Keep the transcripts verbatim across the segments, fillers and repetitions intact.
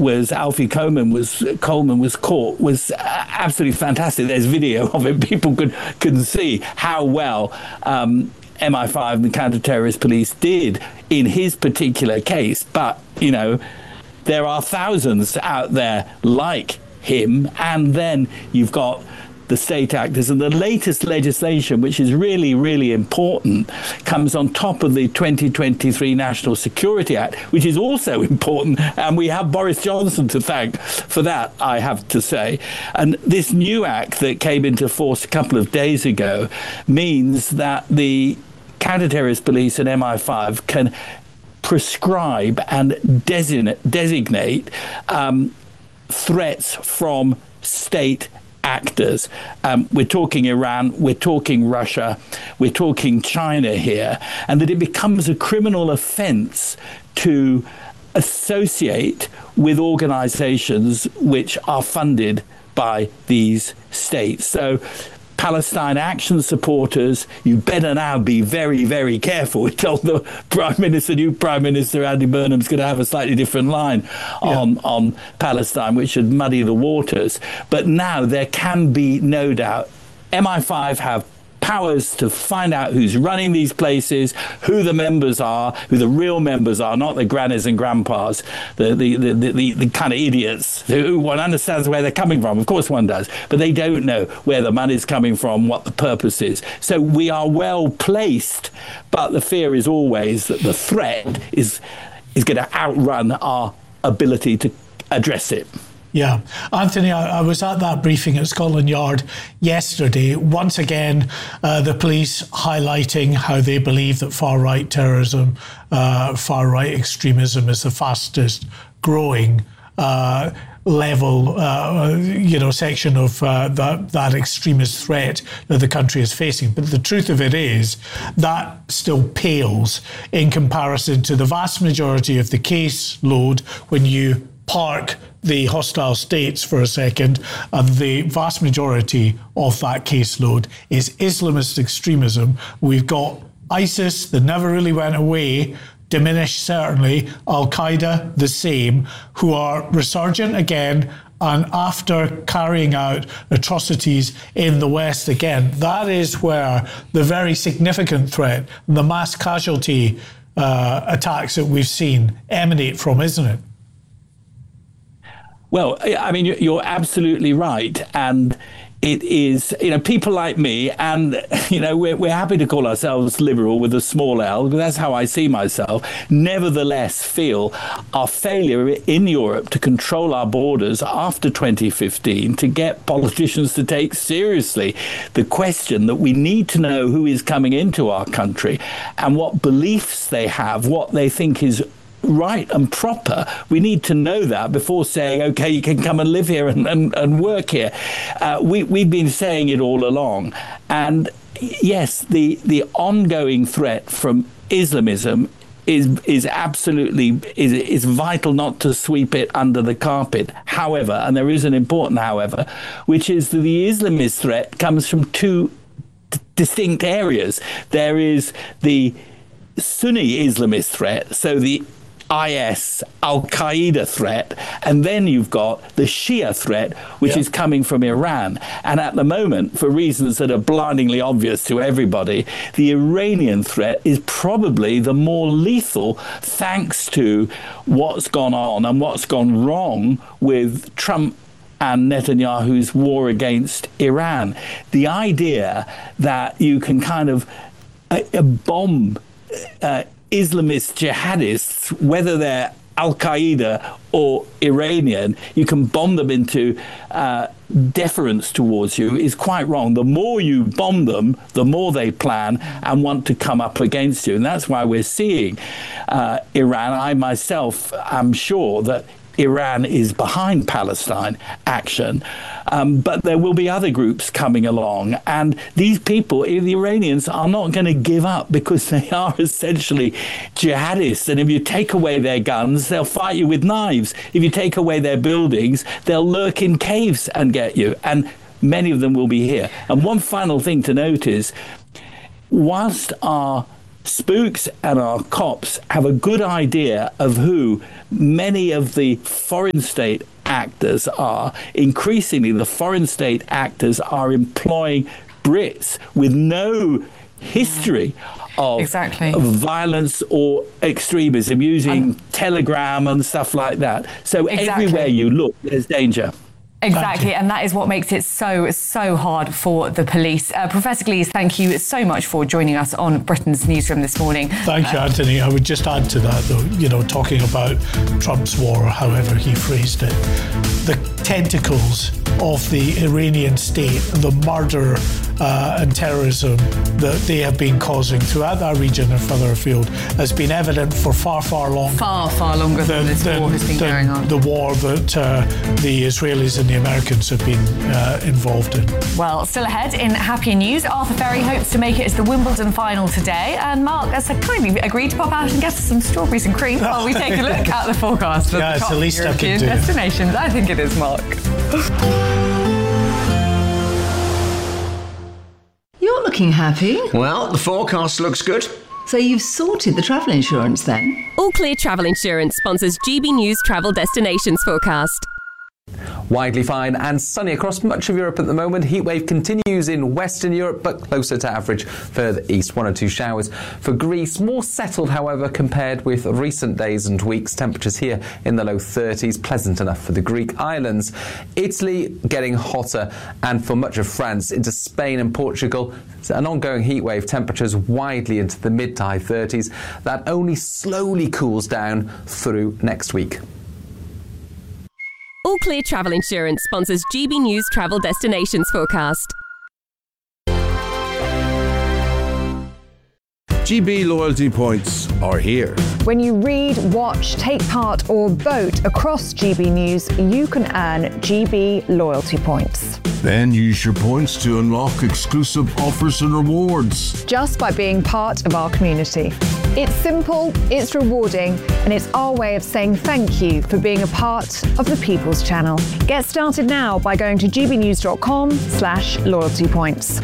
was Alfie Coleman was Coleman was caught was absolutely fantastic. There's video of it. People could can see how well um, M I five and the counter-terrorist police did in his particular case. But you know, there are thousands out there like him, and then you've got the state actors. And the latest legislation, which is really, really important, comes on top of the twenty twenty-three National Security Act, which is also important. And we have Boris Johnson to thank for that, I have to say. And this new act that came into force a couple of days ago means that the counter-terrorist police and M I five can prescribe and designate, designate um, threats from state actors. Um, we're talking Iran, we're talking Russia, we're talking China here, and that it becomes a criminal offence to associate with organisations which are funded by these states. So Palestine Action supporters, you better now be very, very careful. We told the Prime Minister, new Prime Minister Andy Burnham's going to have a slightly different line yeah. on, on Palestine, which should muddy the waters. But now there can be no doubt M I five have powers to find out who's running these places, who the members are, who the real members are, not the grannies and grandpas, the the the, the, the, the kind of idiots who one understands where they're coming from. Of course one does, but they don't know where the money's coming from, what the purpose is. So we are well placed, but the fear is always that the threat is is going to outrun our ability to address it. Yeah. Anthony, I, I was at that briefing at Scotland Yard yesterday. Once again, uh, the police highlighting how they believe that far-right terrorism, uh, far-right extremism is the fastest growing uh, level, uh, you know, section of uh, that, that extremist threat that the country is facing. But the truth of it is that still pales in comparison to the vast majority of the caseload when you park the hostile states for a second, and the vast majority of that caseload is Islamist extremism. We've got ISIS that never really went away, diminished certainly, Al-Qaeda the same, who are resurgent again, and after carrying out atrocities in the West again. That is where the very significant threat, the mass casualty uh, attacks that we've seen emanate from, isn't it? Well, I mean, you're absolutely right. And it is, you know, people like me, and, you know, we're, we're happy to call ourselves liberal with a small L, because that's how I see myself, nevertheless feel our failure in Europe to control our borders after twenty fifteen, to get politicians to take seriously the question that we need to know who is coming into our country and what beliefs they have, what they think is right and proper. We need to know that before saying, okay, you can come and live here and, and, and work here. Uh, we, we've been saying it all along. And yes, the, the ongoing threat from Islamism is is absolutely is, is vital not to sweep it under the carpet. However, and there is an important however, which is that the Islamist threat comes from two d- distinct areas. There is the Sunni Islamist threat, so the I S, Al-Qaeda threat, and then you've got the Shia threat, which yeah. is coming from Iran. And at the moment, for reasons that are blindingly obvious to everybody, the Iranian threat is probably the more lethal, thanks to what's gone on and what's gone wrong with Trump and Netanyahu's war against Iran. The idea that you can kind of uh, bomb uh, Islamist jihadists, whether they're Al-Qaeda or Iranian, you can bomb them into uh, deference towards you, is quite wrong. The more you bomb them, the more they plan and want to come up against you. And that's why we're seeing uh, Iran. I myself am sure that Iran is behind Palestine action, um, but there will be other groups coming along, and these people, the Iranians, are not going to give up, because they are essentially jihadists, and if you take away their guns, they'll fight you with knives. If you take away their buildings, they'll lurk in caves and get you, and many of them will be here. And one final thing to note is, whilst our spooks and our cops have a good idea of who many of the foreign state actors are. Increasingly, the foreign state actors are employing Brits with no history of, exactly. of violence or extremism, using um, Telegram and stuff like that. So exactly. everywhere you look, there's danger. Exactly, and that is what makes it so, so hard for the police. Uh, Professor Glees, thank you so much for joining us on Britain's Newsroom this morning. Thank you, Anthony. I would just add to that, though, you know, talking about Trump's war, or however he phrased it, the tentacles of the Iranian state, the murder uh, and terrorism that they have been causing throughout that region and further afield has been evident for far, far longer. Far, far longer than, than this than, war has been going on. The war that uh, the Israelis and the Americans have been uh, involved in. Well, still ahead in happier news, Arthur Ferry hopes to make it to the Wimbledon final today, and Mark has kindly agreed to pop out and get us some strawberries and cream while we take a look at the forecast for yeah, the top it's the least European I can do. destinations. I think it is, Mark. You're looking happy. Well, the forecast looks good. So you've sorted the travel insurance then? All Clear Travel Insurance sponsors G B News Travel Destinations Forecast. Widely fine and sunny across much of Europe at the moment. Heatwave continues in Western Europe, but closer to average further east. One or two showers for Greece. More settled, however, compared with recent days and weeks. Temperatures here in the low thirties. Pleasant enough for the Greek islands. Italy getting hotter, and for much of France into Spain and Portugal, an ongoing heatwave. Temperatures widely into the mid to high thirties. That only slowly cools down through next week. All Clear Travel Insurance sponsors G B News Travel Destinations Forecast. G B loyalty points are here. When you read, watch, take part or vote across G B News, you can earn G B loyalty points. Then use your points to unlock exclusive offers and rewards. Just by being part of our community. It's simple, it's rewarding, and it's our way of saying thank you for being a part of the People's Channel. Get started now by going to gbnews.com slash loyalty points.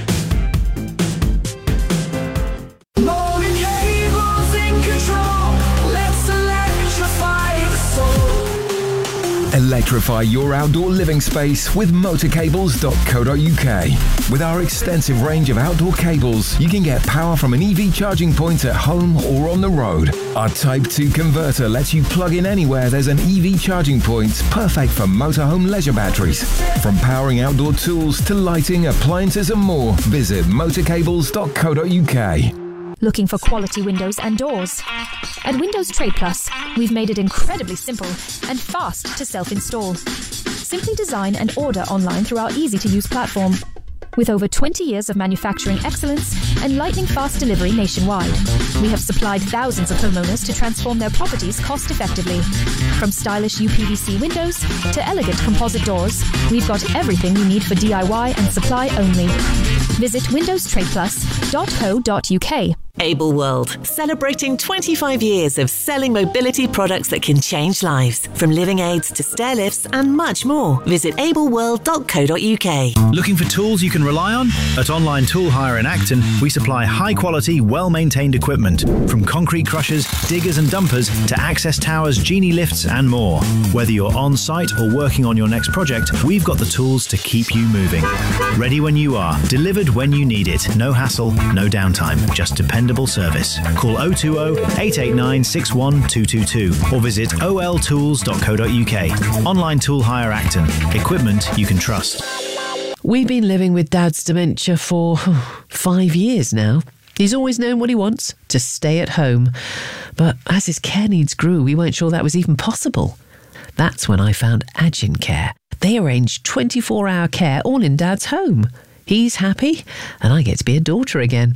Electrify your outdoor living space with motor cables dot co dot U K. With our extensive range of outdoor cables, you can get power from an E V charging point at home or on the road. Our Type two converter lets you plug in anywhere there's an E V charging point, perfect for motorhome leisure batteries. From powering outdoor tools to lighting, appliances and more, visit motor cables dot co dot U K. Looking for quality windows and doors? At Windows Trade Plus, we've made it incredibly simple and fast to self-install. Simply design and order online through our easy-to-use platform. With over twenty years of manufacturing excellence and lightning-fast delivery nationwide, we have supplied thousands of homeowners to transform their properties cost-effectively. From stylish U P V C windows to elegant composite doors, we've got everything you need for D I Y and supply only. Visit windows trade plus dot co dot U K. Able World, celebrating twenty-five years of selling mobility products that can change lives. From living aids to stair lifts and much more. Visit able world dot co dot U K. Looking for tools you can rely on? At Online Tool Hire in Acton, we supply high-quality, well-maintained equipment. From concrete crushers, diggers and dumpers to access towers, genie lifts and more. Whether you're on-site or working on your next project, we've got the tools to keep you moving. Ready when you are, delivered when you need it. No hassle, no downtime, just dependable service. Call oh two oh, eight eight nine, six one two two two or visit o l tools dot co dot U K. Online Tool Hire Acton. Equipment you can trust. We've been living with Dad's dementia for five years now. He's always known what he wants, to stay at home. But as his care needs grew, we weren't sure that was even possible. That's when I found Agin Care. They arrange twenty-four hour care all in Dad's home. He's happy and I get to be a daughter again.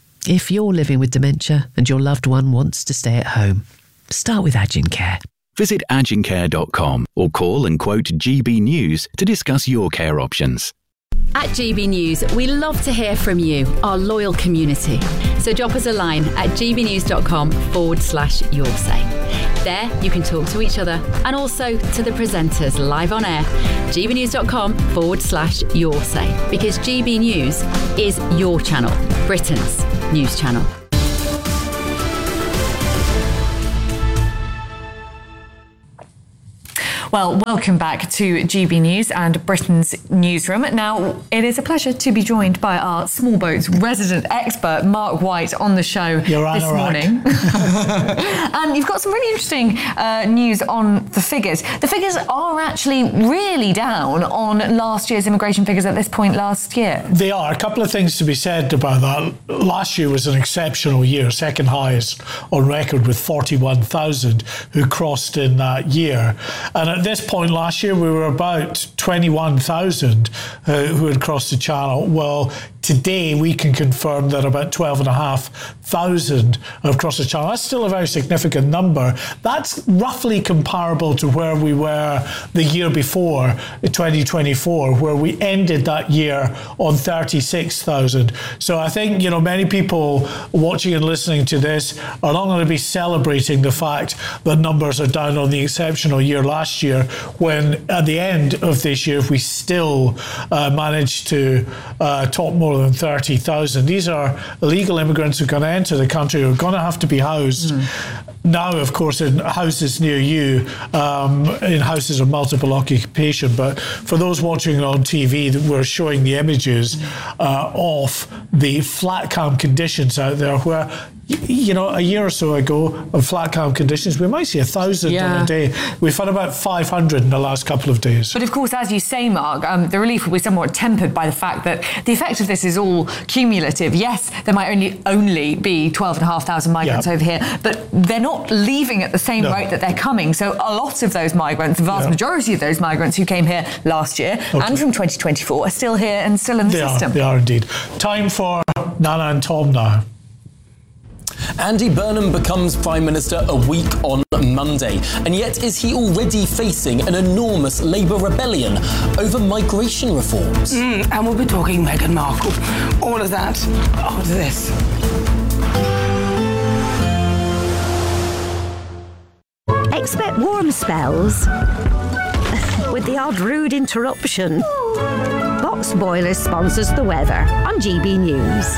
If you're living with dementia and your loved one wants to stay at home, start with Agin Care. Visit agin care dot com or call and quote G B News to discuss your care options. At G B News, we love to hear from you, our loyal community. So drop us a line at gbnews.com forward slash your say. There, you can talk to each other and also to the presenters live on air. gbnews.com forward slash your say. Because G B News is your channel, Britain's news channel. Well, welcome back to G B News and Britain's newsroom. Now, it is a pleasure to be joined by our small boats resident expert, Mark White, on the show You're this morning. And you've got some really interesting uh, news on the figures. The figures are actually really down on last year's immigration figures at this point last year. They are. A couple of things to be said about that. Last year was an exceptional year, second highest on record with forty-one thousand who crossed in that year. And at this point last year, we were about twenty-one thousand uh, who had crossed the channel. Well, today we can confirm that about twelve and a half thousand have crossed the channel. That's still a very significant number. That's roughly comparable to where we were the year before, twenty twenty-four, where we ended that year on thirty-six thousand. So I think, you know, many people watching and listening to this are not going to be celebrating the fact that numbers are down on the exceptional year last year, when at the end of this year we still uh, managed to uh, top more than thirty thousand. These are illegal immigrants who are going to enter the country, who are going to have to be housed. Mm. Now, of course, in houses near you, um, in houses of multiple occupation. But for those watching on T V, we're showing the images uh, of the flat cam conditions out there, where, you know, a year or so ago, of flat cam conditions, we might see a thousand yeah. on a day. We've had about five hundred in the last couple of days. But of course, as you say, Mark, um, the relief will be somewhat tempered by the fact that the effect of this is all cumulative. Yes, there might only only be twelve and a half thousand migrants yeah. over here, but they're not leaving at the same no. rate that they're coming. So a lot of those migrants, the vast yeah. majority of those migrants who came here last year okay. and from twenty twenty-four are still here and still in the they system. Are, they are indeed. Time for Nana and Tom now. Andy Burnham becomes Prime Minister a week on Monday, and yet is he already facing an enormous Labour rebellion over migration reforms? Mm, and we'll be talking Meghan Markle. All of that after this. Expect warm spells with the odd rude interruption. Box Boilers sponsors the weather on G B News.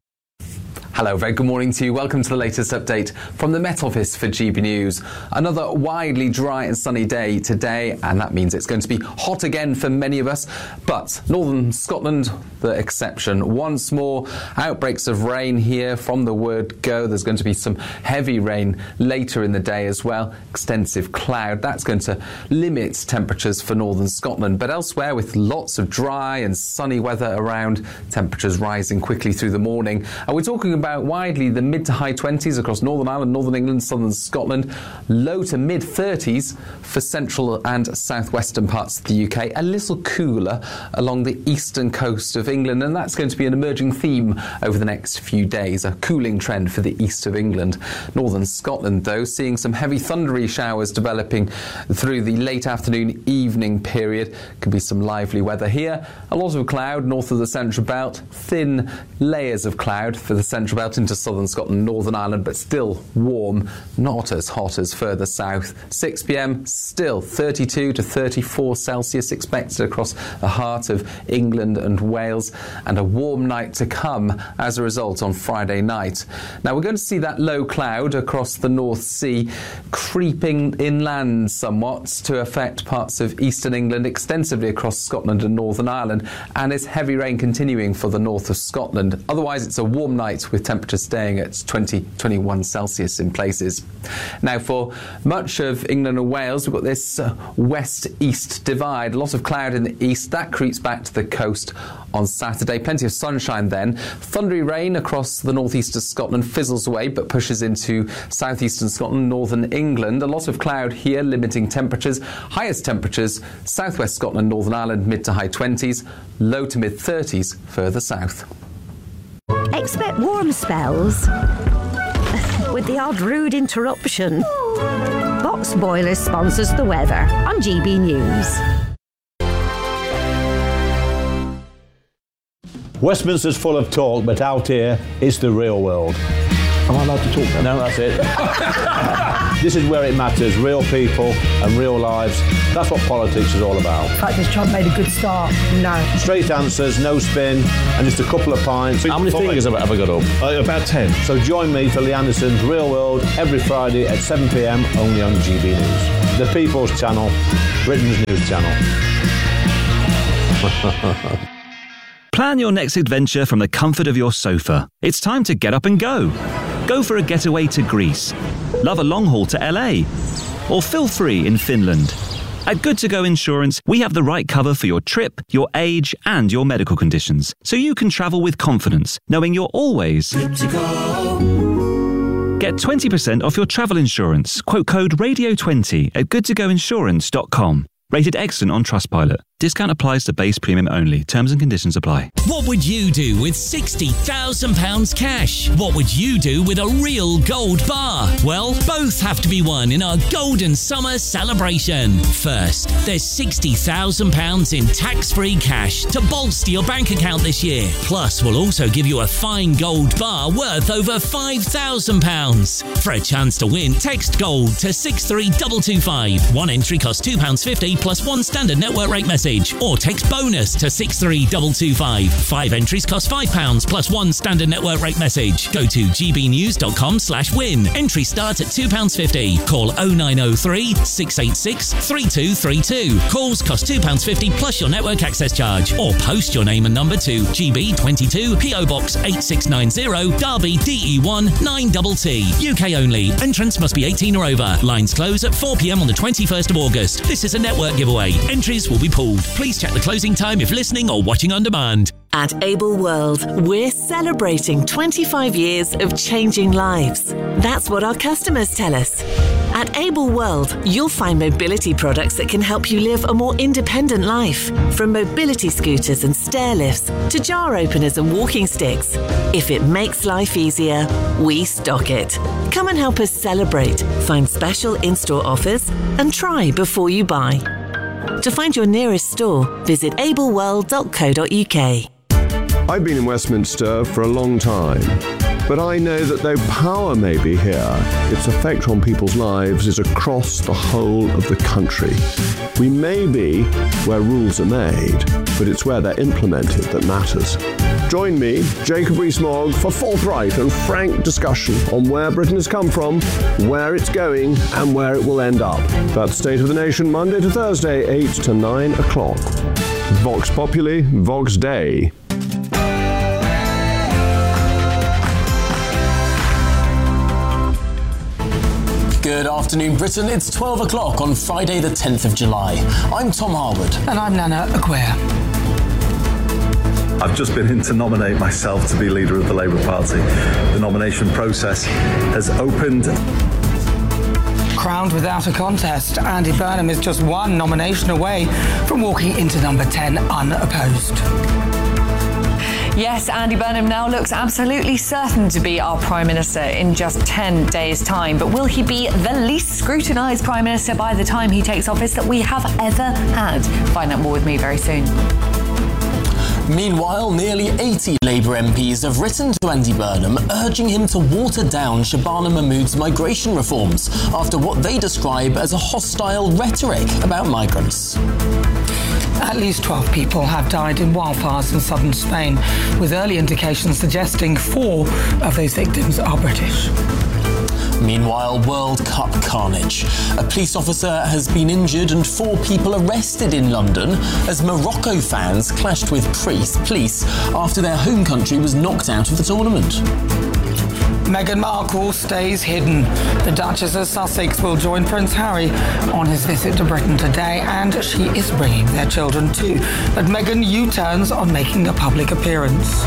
Hello, very good morning to you. Welcome to the latest update from the Met Office for G B News. Another widely dry and sunny day today, and that means it's going to be hot again for many of us. But northern Scotland, the exception. Once more, outbreaks of rain here from the word go. There's going to be some heavy rain later in the day as well. Extensive cloud. That's going to limit temperatures for northern Scotland. But elsewhere, with lots of dry and sunny weather around, temperatures rising quickly through the morning. And we're talking about widely the mid to high twenties across Northern Ireland, Northern England, southern Scotland, low to mid thirties for central and southwestern parts of the U K, a little cooler along the eastern coast of England, and that's going to be an emerging theme over the next few days, a cooling trend for the east of England. Northern Scotland, though, seeing some heavy thundery showers developing through the late afternoon evening period. Could be some lively weather here. A lot of cloud north of the Central Belt, thin layers of cloud for the Central Belt into southern Scotland, Northern Ireland, but still warm, not as hot as further south. six p m, still thirty-two to thirty-four Celsius expected across the heart of England and Wales, and a warm night to come as a result on Friday night. Now we're going to see that low cloud across the North Sea creeping inland somewhat to affect parts of eastern England, extensively across Scotland and Northern Ireland, and it's heavy rain continuing for the north of Scotland. Otherwise, it's a warm night with temperatures staying at twenty, twenty-one Celsius in places. Now, for much of England and Wales, we've got this uh, west-east divide. A lot of cloud in the east. That creeps back to the coast on Saturday. Plenty of sunshine then. Thundery rain across the northeast of Scotland fizzles away, but pushes into southeastern Scotland, northern England. A lot of cloud here, limiting temperatures. Highest temperatures, southwest Scotland, Northern Ireland, mid to high twenties. Low to mid thirties further south. Expect warm spells with the odd rude interruption. Box Boilers sponsors the weather on G B News. Westminster's full of talk, but out here, it's the real world. Am I allowed to talk now? No, that's it. This is where it matters, real people and real lives. That's what politics is all about. In fact, has Trump made a good start? No. Straight answers, no spin, and just a couple of pints. How many fingers have I ever got up? Uh, about ten. So join me for Lee Anderson's Real World every Friday at seven p m only on G B News. The People's Channel, Britain's news channel. Plan your next adventure from the comfort of your sofa. It's time to get up and go. Go for a getaway to Greece. Love a long haul to L A. Or feel free in Finland. At Good To Go Insurance, we have the right cover for your trip, your age, and your medical conditions, so you can travel with confidence, knowing you're always good to go. Get twenty percent off your travel insurance. Quote code radio twenty at good to go insurance dot com. Rated excellent on Trustpilot. Discount applies to base premium only. Terms and conditions apply. What would you do with sixty thousand pounds cash? What would you do with a real gold bar? Well, both have to be won in our Golden Summer celebration. First, there's sixty thousand pounds in tax-free cash to bolster your bank account this year. Plus, we'll also give you a fine gold bar worth over five thousand pounds. For a chance to win, text GOLD to six three two two five. One entry costs two pounds fifty plus one standard network rate message. Or text bonus to six three two two five. Five entries cost five pounds plus one standard network rate message. Go to gbnews.com slash win. Entry starts at two pounds fifty. Call oh nine oh three, six eight six, three two three two. Calls cost two pounds fifty plus your network access charge. Or post your name and number to G B twenty-two, P O Box eight six nine zero, Derby D E one nine T T. U K only. Entrance must be eighteen or over. Lines close at four p m on the twenty-first of August. This is a network giveaway. Entries will be pulled. Please check the closing time if listening or watching on demand. At Able World, we're celebrating twenty-five years of changing lives. That's what our customers tell us. At Able World, you'll find mobility products that can help you live a more independent life. From mobility scooters and stair lifts to jar openers and walking sticks. If it makes life easier, we stock it. Come and help us celebrate, find special in-store offers, and try before you buy. To find your nearest store, visit able world dot co dot u k. I've been in Westminster for a long time, but I know that though power may be here, its effect on people's lives is across the whole of the country. We may be where rules are made, but it's where they're implemented that matters. Join me, Jacob Rees-Mogg, for forthright and frank discussion on where Britain has come from, where it's going, and where it will end up. That's State of the Nation, Monday to Thursday, eight to nine o'clock. Vox Populi, Vox Dei. Good afternoon, Britain. It's twelve o'clock on Friday, the tenth of July. I'm Tom Harwood. And I'm Nana Aguirre. I've just been in to nominate myself to be leader of the Labour Party. The nomination process has opened. Crowned without a contest, Andy Burnham is just one nomination away from walking into number ten unopposed. Yes, Andy Burnham now looks absolutely certain to be our Prime Minister in just ten days' time. But will he be the least scrutinised Prime Minister by the time he takes office that we have ever had? Find out more with me very soon. Meanwhile, nearly eighty Labour M Ps have written to Andy Burnham urging him to water down Shabana Mahmood's migration reforms after what they describe as a hostile rhetoric about migrants. At least twelve people have died in wildfires in southern Spain, with early indications suggesting four of those victims are British. Meanwhile, World Cup carnage. A police officer has been injured and four people arrested in London as Morocco fans clashed with police after their home country was knocked out of the tournament. Meghan Markle stays hidden. The Duchess of Sussex will join Prince Harry on his visit to Britain today, and she is bringing their children too. But Meghan U-turns on making a public appearance.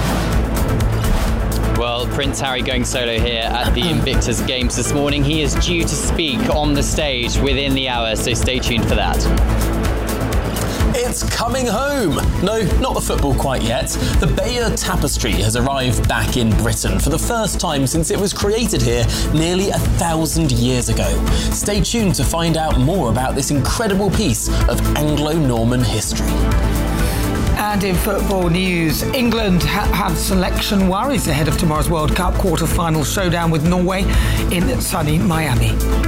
Well, Prince Harry going solo here at the Invictus Games this morning. He is due to speak on the stage within the hour, so stay tuned for that. It's coming home! No, not the football quite yet. The Bayeux Tapestry has arrived back in Britain for the first time since it was created here nearly a thousand years ago. Stay tuned to find out more about this incredible piece of Anglo-Norman history. And in football news, England ha- have selection worries ahead of tomorrow's World Cup quarter-final showdown with Norway in sunny Miami.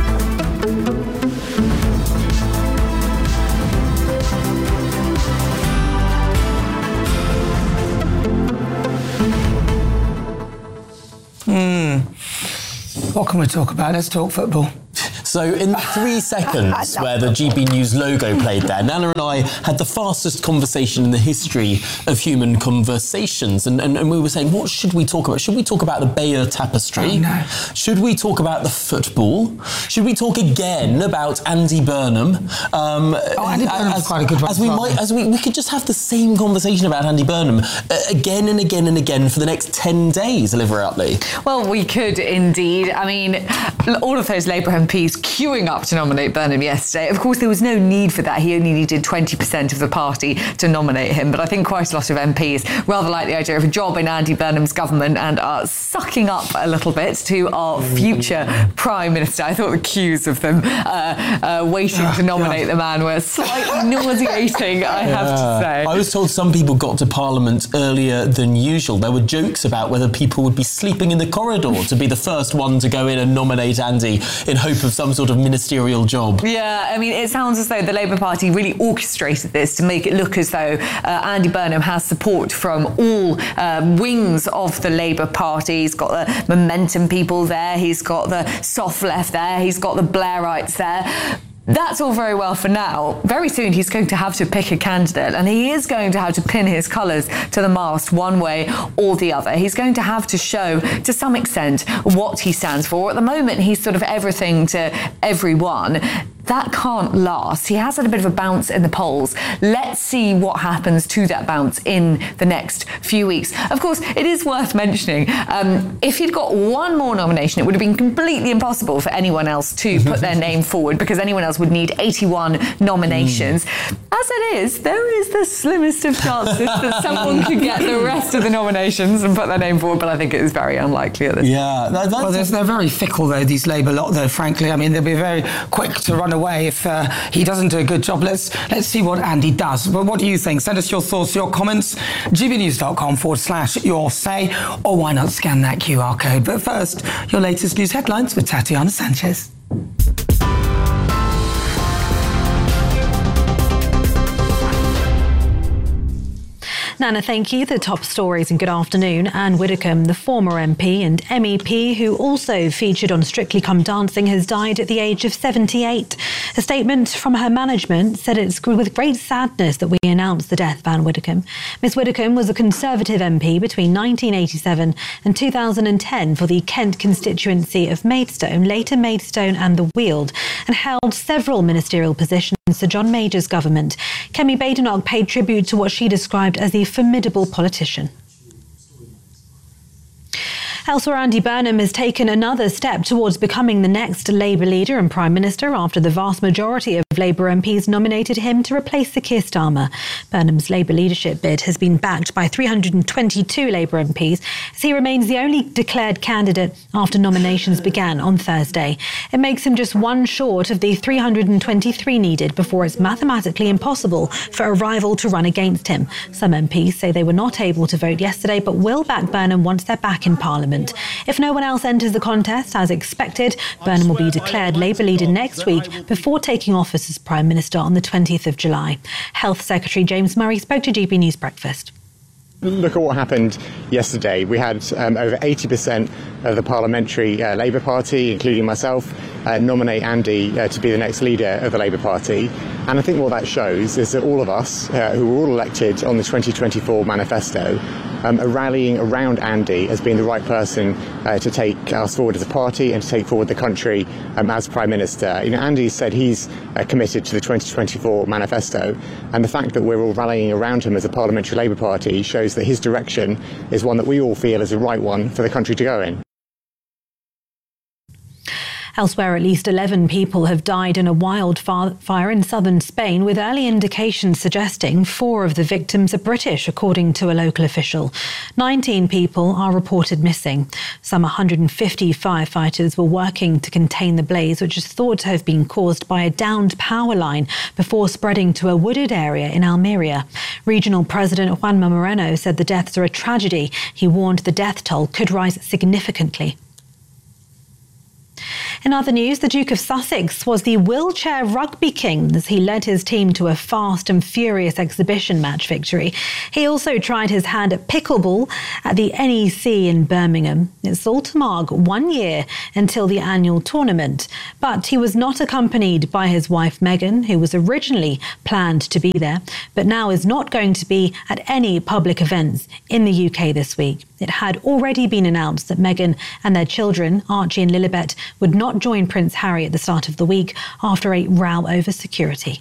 Hmm. What can we talk about? Let's talk football. So in the three seconds where the G B News logo played there, Nana and I had the fastest conversation in the history of human conversations. And, and, and we were saying, what should we talk about? Should we talk about the Bayeux Tapestry? Oh, no. Should we talk about the football? Should we talk again about Andy Burnham? Um, oh, Andy Burnham's as, quite a good one. As we might, as we, we could just have the same conversation about Andy Burnham uh, again and again and again for the next ten days, Olivia Utley. Well, we could indeed. I mean, all of those Labour M Ps queuing up to nominate Burnham yesterday. Of course, there was no need for that. He only needed twenty percent of the party to nominate him. But I think quite a lot of M Ps rather like the idea of a job in Andy Burnham's government and are sucking up a little bit to our future Prime Minister. I thought the queues of them uh, uh, waiting to nominate the man were slightly nauseating, I have to say. I was told some people got to Parliament earlier than usual. There were jokes about whether people would be sleeping in the corridor to be the first one to go in and nominate Andy in hope of some sort of ministerial job. Yeah, I mean, it sounds as though the Labour Party really orchestrated this to make it look as though uh, Andy Burnham has support from all uh, wings of the Labour Party. He's got the Momentum people there, he's got the soft left there, he's got the Blairites there. That's all very well for now. Very soon he's going to have to pick a candidate, and he is going to have to pin his colours to the mast one way or the other. He's going to have to show, to some extent, what he stands for. At the moment, he's sort of everything to everyone. That can't last. He has had a bit of a bounce in the polls. Let's see what happens to that bounce in the next few weeks. Of course, it is worth mentioning, um, if he'd got one more nomination, it would have been completely impossible for anyone else to put their name forward, because anyone else would need eighty-one nominations. Mm. As it is, there is the slimmest of chances that someone could get the rest of the nominations and put their name forward, but I think it is very unlikely at this yeah, point. Well, they're, they're very fickle, though, these Labour lot, though, frankly. I mean, they'll be very quick to run away if uh, he doesn't do a good job. Let's let's see what Andy does. But what do you think? Send us your thoughts, your comments, gbnews.com forward slash your say, or why not scan that Q R code. But first, your latest news headlines with Tatiana Sanchez. Nana, thank you. The top stories and good afternoon. Anne Widdecombe, the former M P and M E P who also featured on Strictly Come Dancing, has died at the age of seventy-eight. A statement from her management said it's with great sadness that we announce the death of Anne Widdecombe. Miss Widdecombe was a Conservative M P between nineteen eighty-seven and two thousand ten for the Kent constituency of Maidstone, later Maidstone and the Weald, and held several ministerial positions in Sir John Major's government. Kemi Badenoch paid tribute to what she described as the formidable politician. Elsewhere, Andy Burnham has taken another step towards becoming the next Labour leader and Prime Minister after the vast majority of Labour M Ps nominated him to replace Sir Keir Starmer. Burnham's Labour leadership bid has been backed by three hundred twenty-two Labour M Ps, as he remains the only declared candidate after nominations began on Thursday. It makes him just one short of the three hundred twenty-three needed before it's mathematically impossible for a rival to run against him. Some M Ps say they were not able to vote yesterday, but will back Burnham once they're back in Parliament. If no one else enters the contest, as expected, Burnham will be declared Labour leader next week before taking office as Prime Minister on the twentieth of July. Health Secretary James Murray spoke to G B News Breakfast. Look at what happened yesterday. We had um, over eighty percent of the parliamentary uh, Labour Party, including myself, uh, nominate Andy uh, to be the next leader of the Labour Party. And I think what that shows is that all of us, uh, who were all elected on the twenty twenty-four manifesto, um, are rallying around Andy as being the right person uh, to take us forward as a party and to take forward the country um, as Prime Minister. You know, Andy said he's uh, committed to the twenty twenty-four manifesto, and the fact that we're all rallying around him as a parliamentary Labour Party shows that his direction is one that we all feel is the right one for the country to go in. Elsewhere, at least eleven people have died in a wildfire in southern Spain, with early indications suggesting four of the victims are British, according to a local official. nineteen people are reported missing. Some one hundred fifty firefighters were working to contain the blaze, which is thought to have been caused by a downed power line before spreading to a wooded area in Almeria. Regional President Juanma Moreno said the deaths are a tragedy. He warned the death toll could rise significantly. In other news, the Duke of Sussex was the wheelchair rugby king as he led his team to a fast and furious exhibition match victory. He also tried his hand at pickleball at the N E C in Birmingham. It's all to mark one year until the annual tournament. But he was not accompanied by his wife Meghan, who was originally planned to be there, but now is not going to be at any public events in the U K this week. It had already been announced that Meghan and their children, Archie and Lilibet, would not join Prince Harry at the start of the week after a row over security.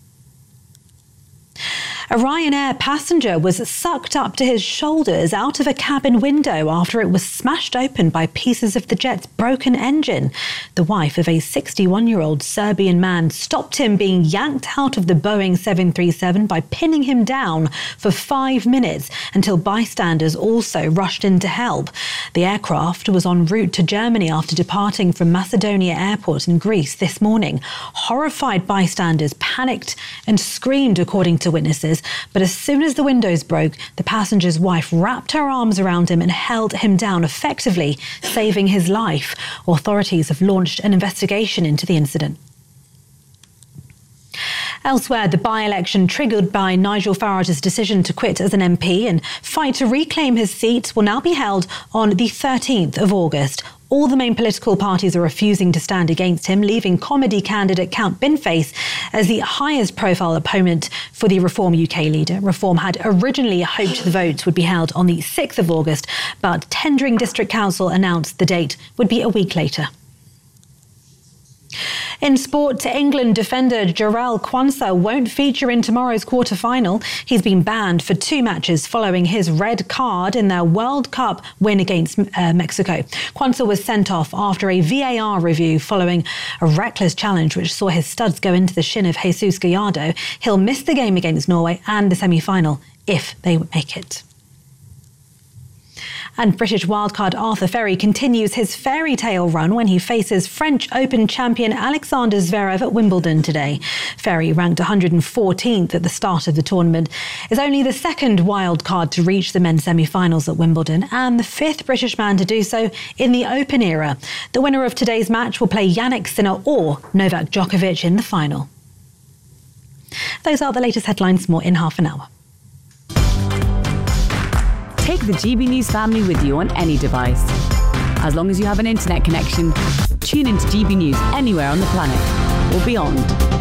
A Ryanair passenger was sucked up to his shoulders out of a cabin window after it was smashed open by pieces of the jet's broken engine. The wife of a sixty-one-year-old Serbian man stopped him being yanked out of the Boeing seven thirty-seven by pinning him down for five minutes until bystanders also rushed in to help. The aircraft was en route to Germany after departing from Macedonia Airport in Greece this morning. Horrified bystanders panicked and screamed, according to witnesses. But as soon as the windows broke, the passenger's wife wrapped her arms around him and held him down, effectively saving his life. Authorities have launched an investigation into the incident. Elsewhere, the by-election triggered by Nigel Farage's decision to quit as an M P and fight to reclaim his seat will now be held on the thirteenth of August. All the main political parties are refusing to stand against him, leaving comedy candidate Count Binface as the highest profile opponent for the Reform U K leader. Reform had originally hoped the votes would be held on the sixth of August, but Tendring District Council announced the date would be a week later. In sport, England defender Jarell Quansah won't feature in tomorrow's quarter-final. He's been banned for two matches following his red card in their World Cup win against uh, Mexico. Quansah was sent off after a V A R review following a reckless challenge which saw his studs go into the shin of Jesus Gallardo. He'll miss the game against Norway and the semi-final if they make it. And British wildcard Arthur Ferry continues his fairy tale run when he faces French Open champion Alexander Zverev at Wimbledon today. Ferry, ranked one hundred fourteenth at the start of the tournament, is only the second wildcard to reach the men's semi-finals at Wimbledon and the fifth British man to do so in the Open era. The winner of today's match will play Jannik Sinner or Novak Djokovic in the final. Those are the latest headlines. More in half an hour. Take the G B News family with you on any device. As long as you have an internet connection, tune into G B News anywhere on the planet or beyond.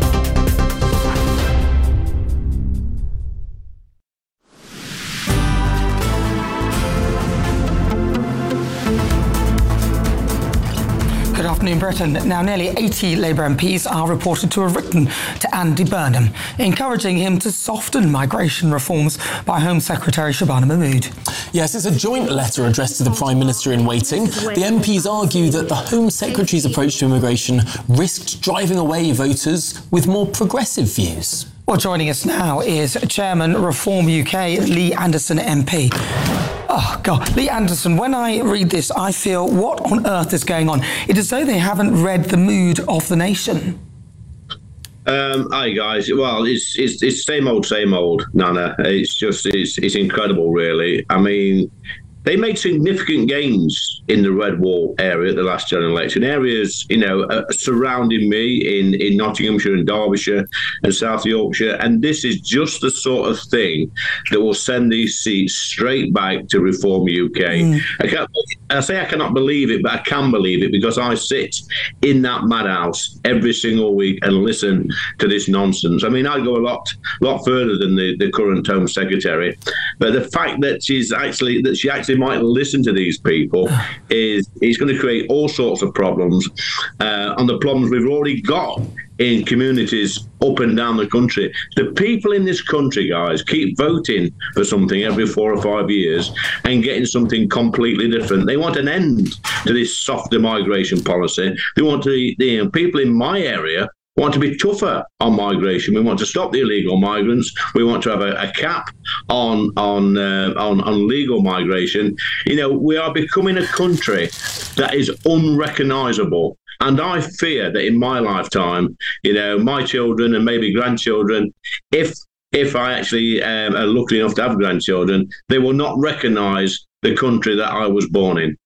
Good afternoon, Britain. Now, nearly eighty Labour M Ps are reported to have written to Andy Burnham, encouraging him to soften migration reforms by Home Secretary Shabana Mahmood. Yes, it's a joint letter addressed to the Prime Minister in waiting. The M Ps argue that the Home Secretary's approach to immigration risked driving away voters with more progressive views. Well, joining us now is Chairman Reform U K, Lee Anderson M P. Oh, God. Lee Anderson, when I read this, I feel, what on earth is going on? It's as though they haven't read the mood of the nation. Um, hi, guys. Well, it's, it's it's same old, same old, Nana. It's just, it's, it's incredible, really. I mean, they made significant gains in the Red Wall area at the last general election. Areas, you know, uh, surrounding me in, in Nottinghamshire and Derbyshire and South Yorkshire. And this is just the sort of thing that will send these seats straight back to Reform U K. Mm. I, can't, I say I cannot believe it, but I can believe it because I sit in that madhouse every single week and listen to this nonsense. I mean, I go a lot, lot further than the, the current Home Secretary. But the fact that she's actually, that she actually might listen to these people is is going to create all sorts of problems uh, on the problems we've already got in communities up and down the country. The people in this country, guys, keep voting for something every four or five years and getting something completely different. They want an end to this softer migration policy. They want to, you know, people in my area want to be tougher on migration. We want to stop the illegal migrants. We want to have a, a cap on on, uh, on on legal migration. You know, we are becoming a country that is unrecognisable. And I fear that in my lifetime, you know, my children and maybe grandchildren, if if I actually um, are lucky enough to have grandchildren, they will not recognise the country that I was born in.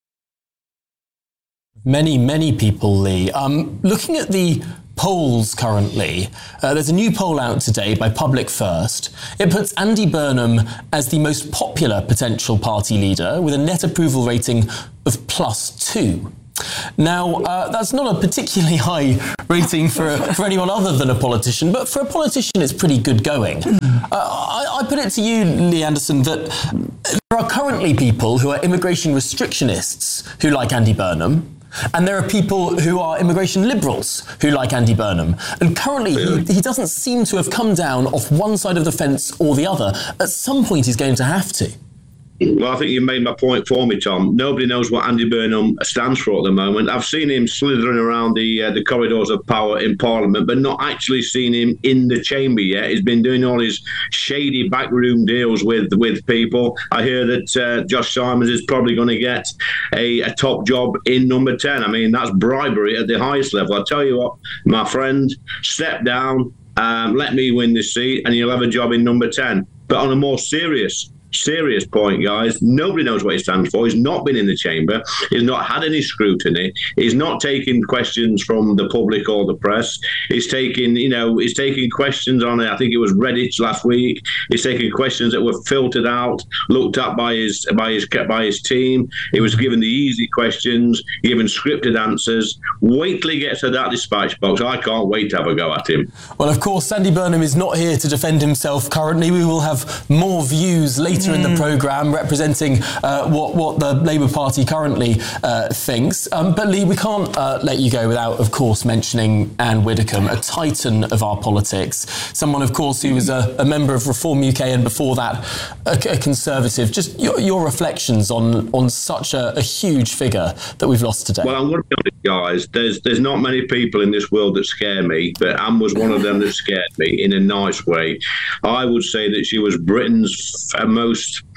Many, many people, Lee. Um, looking at the polls currently, uh, there's a new poll out today by Public First. It puts Andy Burnham as the most popular potential party leader with a net approval rating of plus two. Now, uh, that's not a particularly high rating for, for anyone other than a politician, but for a politician, it's pretty good going. Uh, I, I put it to you, Lee Anderson, that there are currently people who are immigration restrictionists who like Andy Burnham, and there are people who are immigration liberals who like Andy Burnham. And currently, he, he doesn't seem to have come down off one side of the fence or the other. At some point, he's going to have to. Well, I think you made my point for me, Tom. Nobody knows what Andy Burnham stands for at the moment. I've seen him slithering around the uh, the corridors of power in Parliament, but not actually seen him in the chamber yet. He's been doing all his shady backroom deals with, with people. I hear that uh, Josh Simons is probably going to get a, a top job in number ten. I mean, that's bribery at the highest level. I tell you what, my friend, step down, um, let me win this seat, and you'll have a job in number ten. But on a more serious Serious point, guys. Nobody knows what he stands for. He's not been in the chamber. He's not had any scrutiny. He's not taking questions from the public or the press. He's taking, you know, he's taking questions on it. I think it was Reddit last week. He's taking questions that were filtered out, looked at by his by his by his team. He was given the easy questions, given scripted answers. Wait till he gets to that dispatch box. I can't wait to have a go at him. Well, of course, Andy Burnham is not here to defend himself currently. We will have more views later in the programme representing uh, what, what the Labour Party currently uh, thinks. Um, but Lee, we can't uh, let you go without, of course, mentioning Anne Widdecombe, a titan of our politics, someone, of course, who was a, a member of Reform U K and before that a, a Conservative. Just your, your reflections on, on such a, a huge figure that we've lost today. Well, I'm going to be honest, guys. There's, there's not many people in this world that scare me, but Anne was one of them that scared me in a nice way. I would say that she was Britain's f- most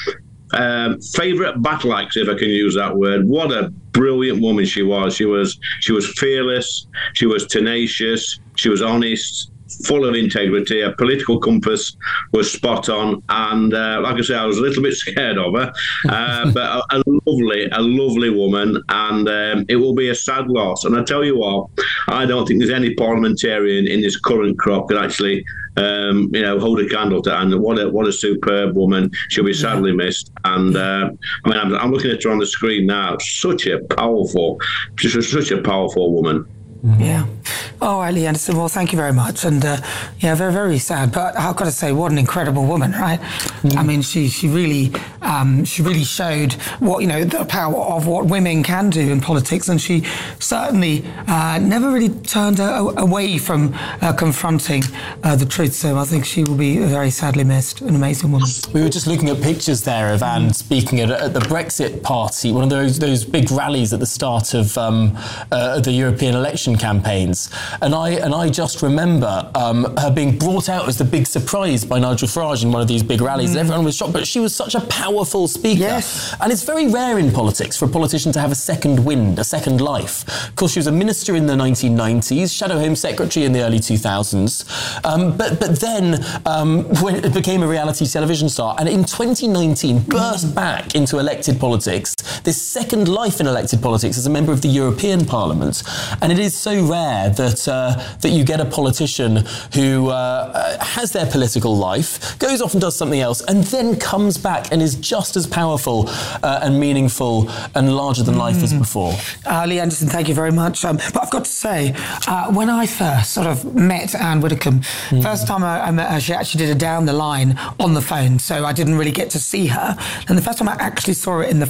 Um, favourite battle axe, if I can use that word. What a brilliant woman she was. She was she was fearless. She was tenacious. She was honest, full of integrity. Her political compass was spot on. And uh, like I say, I was a little bit scared of her, uh, but a, a lovely, a lovely woman. And um, it will be a sad loss. And I tell you what, I don't think there's any parliamentarian in this current crop that actually Um, you know, hold a candle to Anne. What a what a superb woman. She'll be sadly missed. And uh, I mean, I'm, I'm looking at her on the screen now. Such a powerful, just such a powerful woman. Yeah. All right, Lee Anderson. Well, thank you very much. And uh, yeah, very, very sad. But I've got to say, what an incredible woman, right? Mm. I mean, she she really um, she really showed what you know the power of what women can do in politics, and she certainly uh, never really turned uh, away from uh, confronting uh, the truth. So I think she will be very sadly missed. An amazing woman. We were just looking at pictures there of Anne speaking at, at the Brexit party, one of those those big rallies at the start of um, uh, the European election campaigns, and I and I just remember um, her being brought out as the big surprise by Nigel Farage in one of these big rallies, mm. and everyone was shocked. But she was such a powerful speaker, yes. And it's very rare in politics for a politician to have a second wind, a second life. Of course, she was a minister in the nineteen nineties, Shadow Home Secretary in the early two thousands, um, but but then um, when it became a reality television star, and in twenty nineteen burst mm. back into elected politics. This second life in elected politics as a member of the European Parliament, and it is so rare that uh, that you get a politician who uh, has their political life, goes off and does something else, and then comes back and is just as powerful uh, and meaningful and larger than life mm. as before. Uh, Lee Anderson, thank you very much. Um, but I've got to say, uh, when I first sort of met Anne Widdecombe, mm. first time I, I met her, she actually did a down the line on the phone, so I didn't really get to see her. And the first time I actually saw her in the flesh, I was like,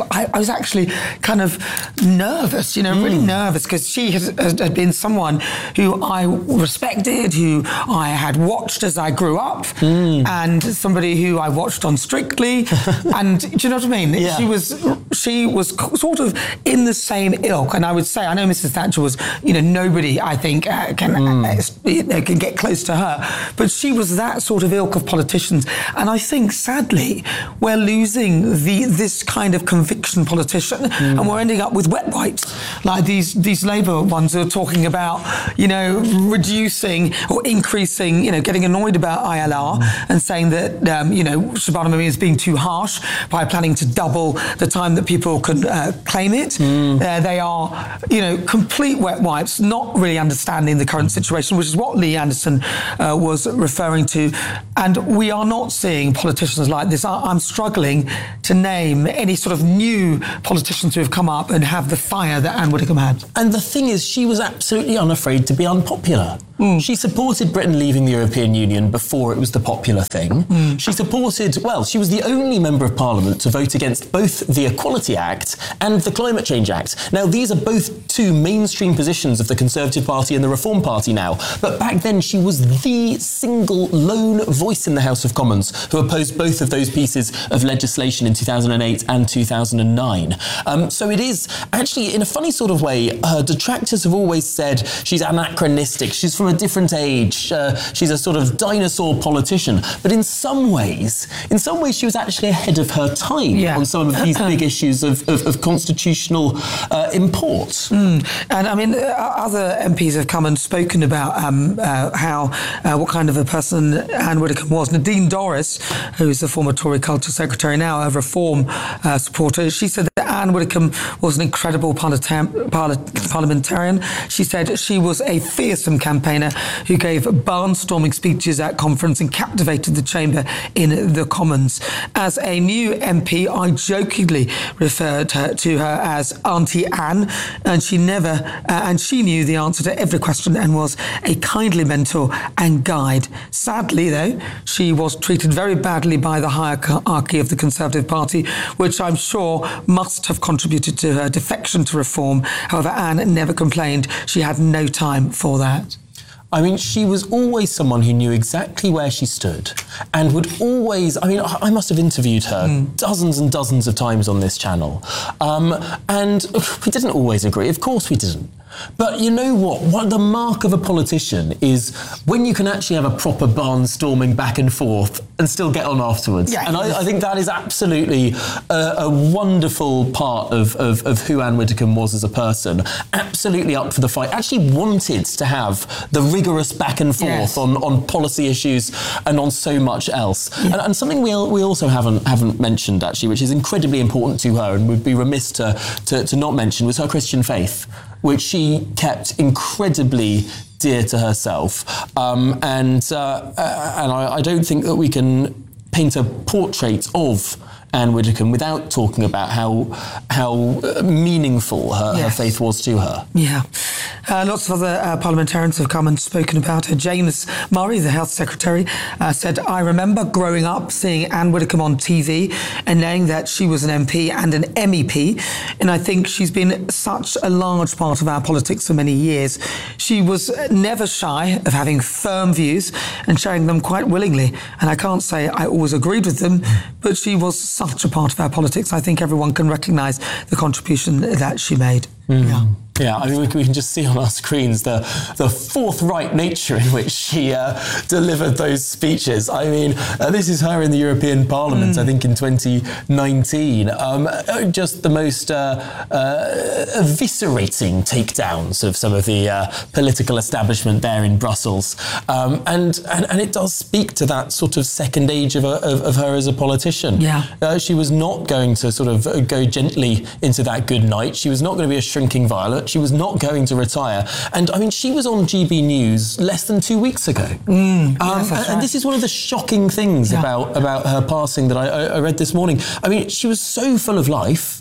I, I was actually kind of nervous, you know, mm. really nervous, because she has, had been someone who I respected, who I had watched as I grew up, mm. and somebody who I watched on Strictly. And do you know what I mean? Yeah. She was she was sort of in the same ilk. And I would say, I know Missus Thatcher was, you know, nobody, I think, uh, can, mm. uh, can get close to her. But she was that sort of ilk of politicians. And I think, sadly, we're losing the this kind of conviction politician, mm. and we're ending up with wet wipes, like these these Labour ones who are talking about, you know, reducing or increasing, you know, getting annoyed about I L R mm. and saying that, um, you know, Shabana Mumia is being too harsh by planning to double the time that people could uh, claim it. Mm. Uh, they are, you know, complete wet wipes, not really understanding the current situation, which is what Lee Anderson uh, was referring to. And we are not seeing politicians like this. I- I'm struggling to name any sort of new politicians who have come up and have the fire that Anne Widdecombe had. And the thing is, she was absolutely unafraid to be unpopular. Mm. She supported Britain leaving the European Union before it was the popular thing. Mm. She supported, well, she was the only member of Parliament to vote against both the Equality Act and the Climate Change Act. Now, these are both two mainstream positions of the Conservative Party and the Reform Party now. But back then, she was the single lone voice in the House of Commons who opposed both of those pieces of legislation in two thousand eight and two thousand nine. Um, so it is actually, in a funny sort of way, her detractors have always said she's anachronistic, she's from a different age, uh, she's a sort of dinosaur politician. But in some ways, in some ways she was actually ahead of her time yeah. on some of these big issues of, of, of constitutional uh, import. Mm. And I mean, other M Ps have come and spoken about um, uh, how, uh, what kind of a person Anne Widdecombe was. Nadine Dorris, who's the former Tory Culture Secretary, now a Reform uh, supporter, she said that Anne Widdecombe was an incredible parliament- parliamentarian. She said she was a fearsome campaigner who gave barnstorming speeches at conference and captivated the chamber in the Commons. As a new M P, I jokingly referred her, to her as Auntie Anne, and she never, uh, and she knew the answer to every question and was a kindly mentor and guide. Sadly, though, she was treated very badly by the hierarchy of the Conservative Party, which I'm sure must have contributed to her defection to Reform. However, Anne never complained. She had no time for that. I mean, she was always someone who knew exactly where she stood and would always, I mean, I must have interviewed her mm. dozens and dozens of times on this channel. Um, and we didn't always agree. Of course we didn't. But you know what? What the mark of a politician is when you can actually have a proper barnstorming back and forth and still get on afterwards. Yeah. And I, I think that is absolutely a, a wonderful part of, of, of who Anne Widdecombe was as a person. Absolutely up for the fight. Actually wanted to have the rigorous back and forth yes. on, on policy issues and on so much else. Yeah. And, and something we we also haven't haven't mentioned actually, which is incredibly important to her and would be remiss to to, to not mention, was her Christian faith, which she kept incredibly dear to herself. Um, and uh, and I, I don't think that we can paint a portrait of Anne Widdecombe without talking about how how meaningful her, yes. her faith was to her. Yeah. Uh, lots of other uh, parliamentarians have come and spoken about her. James Murray, the Health Secretary, uh, said, I remember growing up seeing Anne Widdecombe on T V and knowing that she was an M P and an M E P, and I think she's been such a large part of our politics for many years. She was never shy of having firm views and sharing them quite willingly, and I can't say I always agreed with them, but she was such a part of our politics. I think everyone can recognise the contribution that she made. Mm. Yeah. Yeah, I mean, we can, we can just see on our screens the the forthright nature in which she uh, delivered those speeches. I mean, uh, this is her in the European Parliament, mm. I think in twenty nineteen. Um, just the most uh, uh, eviscerating takedowns of some of the uh, political establishment there in Brussels. Um, and, and and it does speak to that sort of second age of, of, of her as a politician. Yeah. Uh, she was not going to sort of go gently into that good night. She was not going to be a shrinking violet. She was not going to retire. And I mean, she was on G B News less than two weeks ago. Mm, um, yes, and, right. and this is one of the shocking things yeah. about, about her passing that I, I read this morning. I mean, she was so full of life.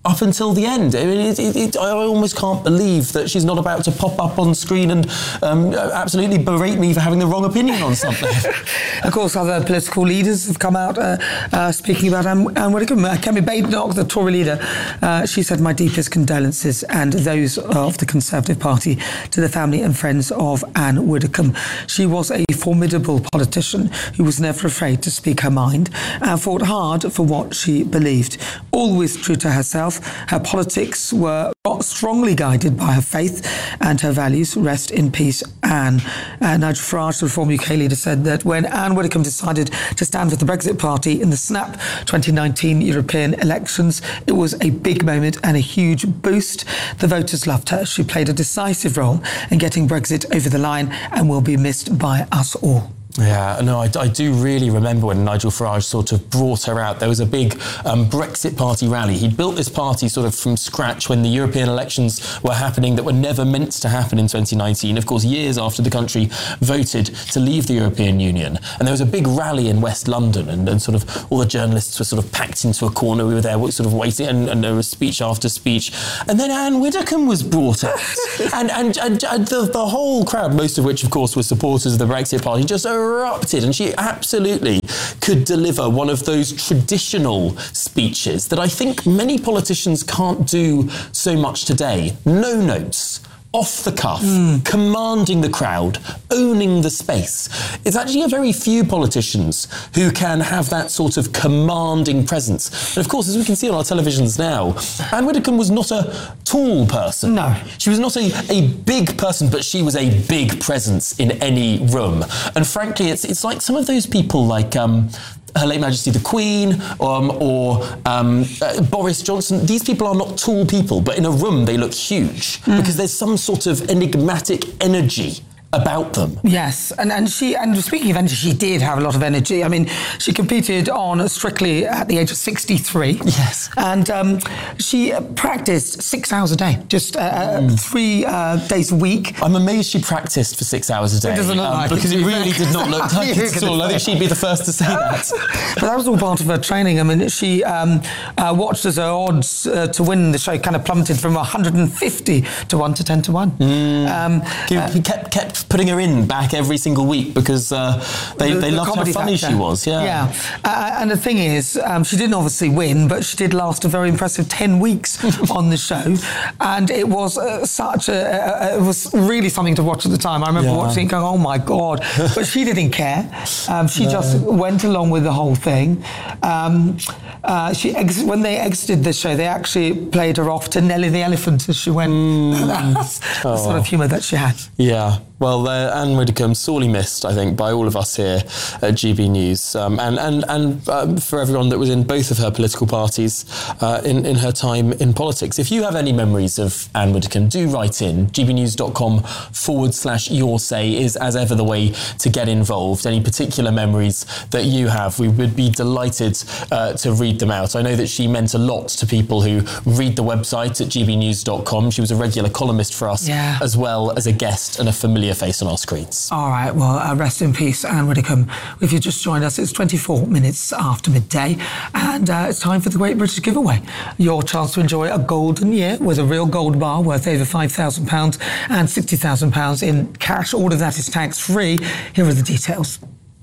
up until the end. I mean, it, it, it, I almost can't believe that she's not about to pop up on screen and um, absolutely berate me for having the wrong opinion on something. Of course, other political leaders have come out uh, uh, speaking about Anne, Anne Widdecombe. Uh, Kemi Badenoch, the Tory leader, uh, she said, "My deepest condolences and those of the Conservative Party to the family and friends of Anne Widdecombe. She was a formidable politician who was never afraid to speak her mind and fought hard for what she believed. Always true to herself, her politics were strongly guided by her faith and her values. Rest in peace, Anne." Uh, Nigel Farage, the Reform U K leader, said that when Anne Widdecombe decided to stand with the Brexit Party in the snap twenty nineteen European elections, it was a big moment and a huge boost. The voters loved her. She played a decisive role in getting Brexit over the line and will be missed by us all. Yeah, no, I, I do really remember when Nigel Farage sort of brought her out. There was a big um, Brexit Party rally. He'd built this party sort of from scratch when the European elections were happening that were never meant to happen in twenty nineteen. Of course, years after the country voted to leave the European Union. And there was a big rally in West London and, and sort of all the journalists were sort of packed into a corner. We were there sort of waiting and, and there was speech after speech. And then Anne Widdecombe was brought out. and and, and, and the, the whole crowd, most of which, of course, were supporters of the Brexit Party, just erupted, and she absolutely could deliver one of those traditional speeches that I think many politicians can't do so much today. No notes, off the cuff, mm. commanding the crowd, owning the space. It's actually a very few politicians who can have that sort of commanding presence. And of course, as we can see on our televisions now, Anne Widdecombe was not a tall person. No. She was not a, a big person, but she was a big presence in any room. And frankly, it's it's like some of those people like... Um, Her late Majesty the Queen, um, or um, uh, Boris Johnson. These people are not tall people, but in a room they look huge mm. because there's some sort of enigmatic energy about them. Yes, and, and she, and speaking of energy, she did have a lot of energy. I mean, she competed on Strictly at the age of sixty-three. Yes. And um, she practiced six hours a day, just uh, mm. three uh, days a week. I'm amazed she practiced for six hours a day. It doesn't look um, like because it. it really did not look like it at all. I think she'd be the first to say that. But that was all part of her training. I mean, she um, uh, watched as her odds uh, to win the show kind of plummeted from one hundred fifty to one to ten to one. Mm. Um, he, uh, he kept kept putting her in back every single week because uh, they, the, they the loved how funny factor. she was. Yeah, yeah. Uh, and the thing is, um, she didn't obviously win, but she did last a very impressive ten weeks on the show, and it was uh, such a, uh, it was really something to watch at the time. I remember yeah. watching it going, oh my God, but she didn't care. Um, she no. just went along with the whole thing. Um, uh, she ex- when they exited the show, they actually played her off to Nellie the Elephant as she went. Mm. That's the oh. sort of humour that she had. Yeah. Well, uh, Anne Widdecombe, sorely missed, I think, by all of us here at G B News, um, and and and um, for everyone that was in both of her political parties uh, in in her time in politics. If you have any memories of Anne Widdecombe, do write in. gbnews.com forward slash your say is, as ever, the way to get involved. Any particular memories that you have, we would be delighted uh, to read them out. I know that she meant a lot to people who read the website at g b news dot com. She was a regular columnist for us, yeah. as well as a guest and a familiar face on our screens. All right, well, uh, rest in peace, Anne Widdecombe. If you just joined us, it's twenty-four minutes after midday, and uh, it's time for the Great British Giveaway. Your chance to enjoy a golden year with a real gold bar worth over five thousand pounds and sixty thousand pounds in cash. All of that is tax-free. Here are the details.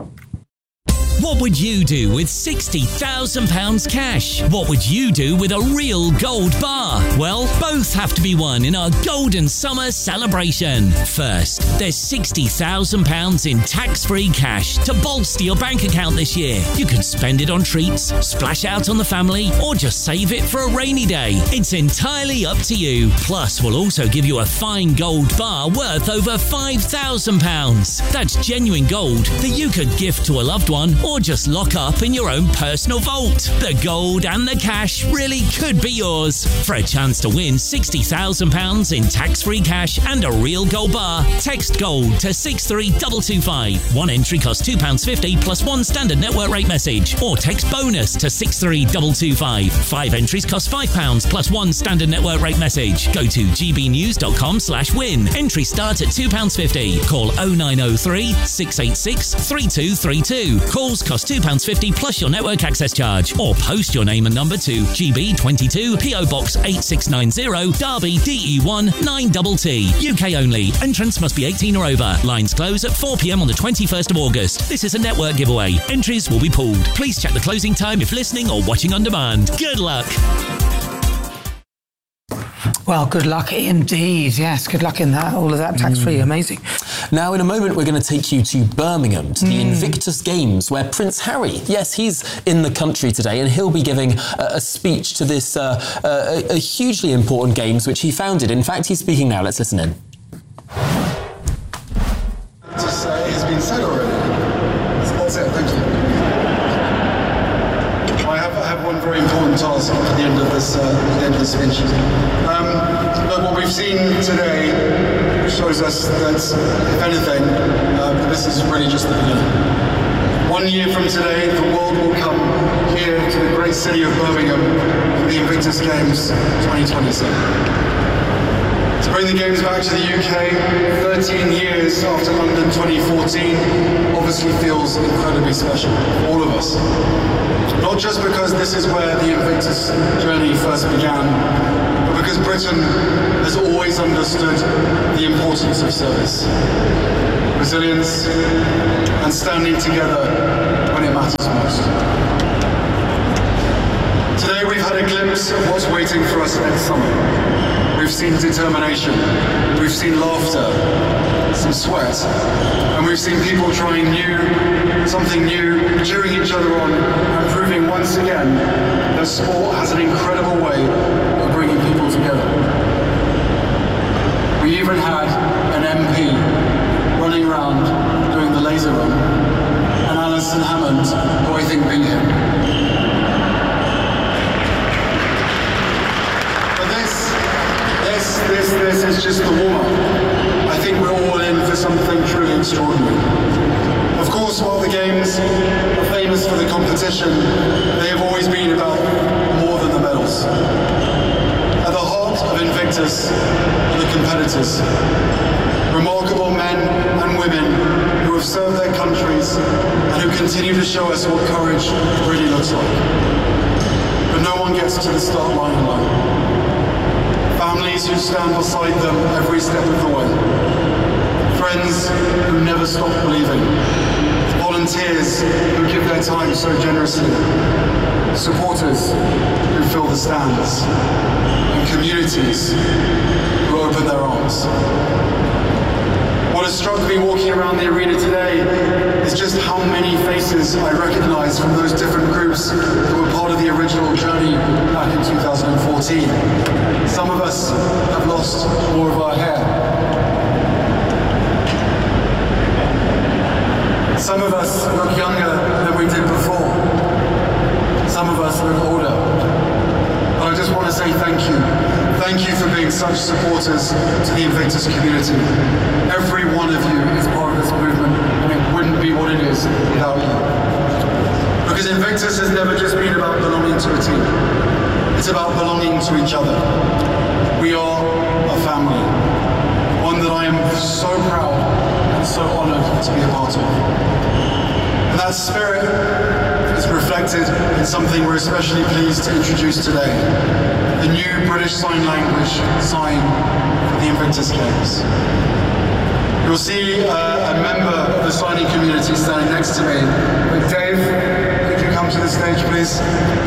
What would you do with sixty thousand pounds cash? What would you do with a real gold bar? Well, both have to be won in our Golden Summer celebration. First, there's sixty thousand pounds in tax-free cash to bolster your bank account this year. You can spend it on treats, splash out on the family, or just save it for a rainy day. It's entirely up to you. Plus, we'll also give you a fine gold bar worth over five thousand pounds. That's genuine gold that you could gift to a loved one or just lock up in your own personal vault. The gold and the cash really could be yours. For a chance to win sixty thousand pounds in tax-free cash and a real gold bar, text GOLD to six three two two five. One entry costs two pounds fifty plus one standard network rate message, or text BONUS to six three two two five. Five entries cost five pounds plus one standard network rate message. Go to gbnews.com slash win. Entry start at two pounds fifty. Call oh nine oh three, six eight six, three two three two. Calls Bundles cost two pounds fifty plus your network access charge. Or post your name and number to G B twenty-two, P O Box eight six nine zero, Derby, D E one nine T T. U K only. Entrance must be eighteen or over. Lines close at four p m on the twenty-first of August. This is a network giveaway. Entries will be pulled. Please check the closing time if listening or watching on demand. Good luck. Well, good luck indeed. Yes, good luck in that. All of that tax-free. Mm. Amazing. Now, in a moment, we're going to take you to Birmingham, to mm. the Invictus Games, where Prince Harry, yes, he's in the country today, and he'll be giving a, a speech to this uh, uh, a, a hugely important games which he founded. In fact, he's speaking now. Let's listen in. To say has been said already. That's it. Thank you. I have, I have one very important task at the end of this, uh, at the end of the speech. Um, look, what we've seen today shows us that, if anything, uh, this is really just the beginning. One year from today, the world will come here to the great city of Birmingham for the Invictus Games twenty twenty-seven. To bring the Games back to the U K, thirteen years after London twenty fourteen, obviously feels incredibly special for all of us. Not just because this is where the Invictus journey first began, but because Britain has always understood the importance of service, resilience, and standing together when it matters most. Today we've had a glimpse of what's waiting for us next summer. We've seen determination, we've seen laughter, some sweat, and we've seen people trying new, something new, cheering each other on, and proving once again that sport has an incredible way of bringing people together. We even had an M P running around doing the laser run, and Alison Hammond, who I think beat him. This, this, this is just the warm-up. I think we're all in for something truly extraordinary. Of course, while the Games are famous for the competition, they have always been about more than the medals. At the heart of Invictus are the competitors. Remarkable men and women who have served their countries and who continue to show us what courage really looks like. But no one gets to the start line alone. Families who stand beside them every step of the way. Friends who never stop believing. Volunteers who give their time so generously. Supporters who fill the stands. And communities who open their arms. What has struck me walking around the arena today is just how many faces I recognise from those different groups that were part of the original journey back in two thousand fourteen. Some of us have lost more of our hair. Some of us look younger than we did before. Some of us look older. But I just want to say thank you. Thank you for being such supporters to the Invictus community. Every one of you is part of this movement, and it wouldn't be what it is without you. Because Invictus has never just been about belonging to a team. It's about belonging to each other. We are a family, one that I am so proud and so honoured to be a part of. And that spirit is reflected in something we're especially pleased to introduce today, the new British Sign Language sign for the Invictus Games. You'll see uh, a member of the signing community standing next to me. But Dave, could you come to the stage, please?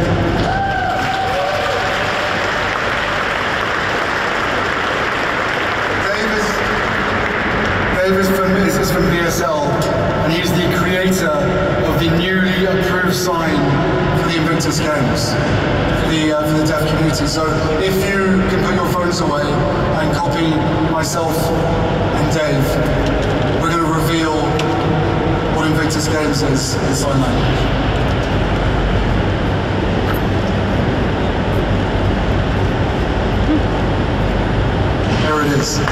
Dave is from, is from B S L, and he's the creator of the newly approved sign for the Invictus Games, for the, uh, for the deaf community. So if you can put your phones away and copy myself and Dave, we're going to reveal what Invictus Games is in sign language. There it is.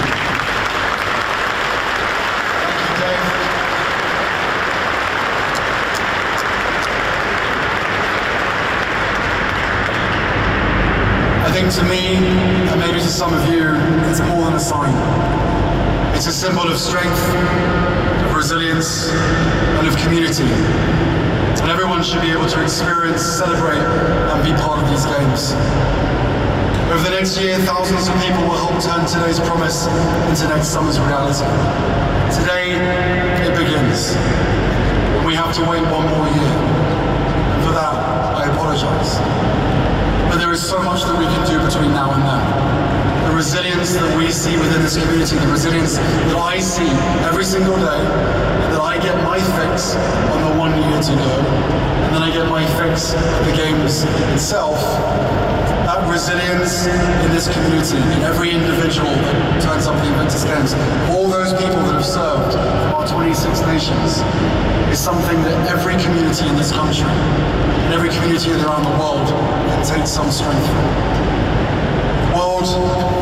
I think to me, and maybe to some of you, it's more than a sign. It's a symbol of strength, of resilience, and of community. And everyone should be able to experience, celebrate, and be part of these games. Over the next year, thousands of people will help turn today's promise into next summer's reality. Today, it begins. And we have to wait one more year. And for that, I apologize. But there is so much that we can do between now and then. The resilience that we see within this community, the resilience that I see every single day, that I get my fix on the one year to go, and then I get my fix at the games itself. That resilience in this community, in every individual that turns up at the Invictus Games, all those people that have served from our twenty-six nations, is something that every community in this country, and every community around the world, can take some strength from. The world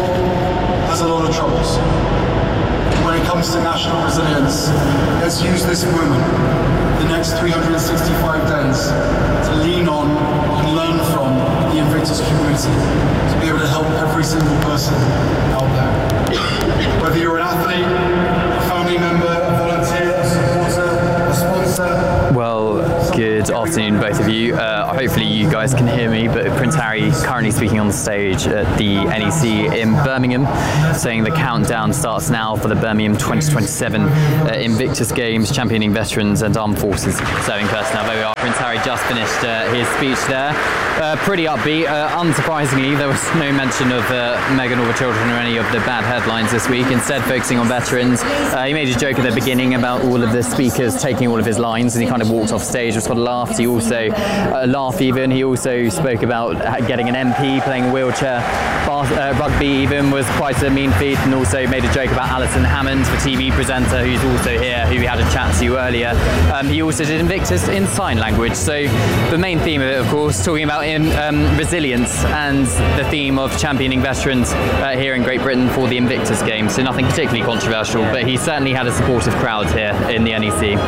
has a lot of troubles. When it comes to national resilience, let's use this moment, the next three hundred sixty-five days, to lean on and learn from the Invictus community, to be able to help every single person out there. Whether you're an athlete, a family member, a volunteer, a supporter, a sponsor. Well, good afternoon, both of you. Uh, hopefully you guys can hear me, but Prince Harry currently speaking on the stage at the N E C in Birmingham, saying the countdown starts now for the Birmingham twenty twenty-seven uh, Invictus Games, championing veterans and armed forces serving personnel. There we are. Prince Harry just finished uh, his speech there. Uh, pretty upbeat. Uh, unsurprisingly, there was no mention of uh, Meghan or the children or any of the bad headlines this week, instead focusing on veterans. Uh, he made a joke at the beginning about all of the speakers taking all of his lines, and he kind of walked off stage, was sort of laughed. He also uh, laughed even. He also spoke about getting an M P, playing a wheelchair. Bath, uh, rugby even was quite a mean feat, and also made a joke about Alison Hammond, the T V presenter who's also here, who we had a chat to earlier. Um, he also did Invictus in sign language. So the main theme of it, of course, talking about in, um, resilience and the theme of championing veterans uh, here in Great Britain for the Invictus Games. So nothing particularly controversial, but he certainly had a supportive crowd here in the N E C.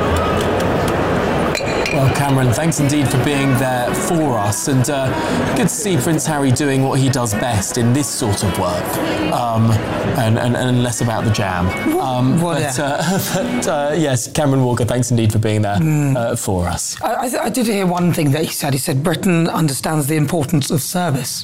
Well, Cameron, thanks indeed for being there for us, and uh, good to see Prince Harry doing what he does best in this sort of work, um, and, and, and less about the jam. Um, well, but, yeah. uh, but uh, yes, Cameron Walker, thanks indeed for being there mm. uh, for us. I, I, I did hear one thing that he said. He said Britain understands the importance of service.